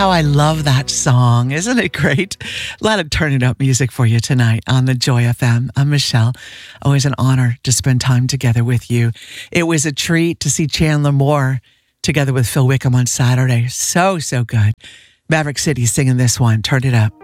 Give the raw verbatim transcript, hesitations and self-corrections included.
how I love that song. Isn't it great? A lot of turn it up music for you tonight on the Joy F M. I'm Michelle. Always an honor to spend time together with you. It was a treat to see Chandler Moore together with Phil Wickham on Saturday. So, so good. Maverick City singing this one. Turn it up.